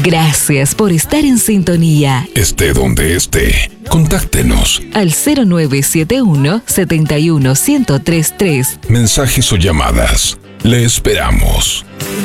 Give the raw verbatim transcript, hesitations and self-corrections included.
Gracias por estar en sintonía. Esté donde esté, contáctenos al cero nueve siete uno, siete uno, uno cero tres tres. Mensajes o llamadas. Le esperamos.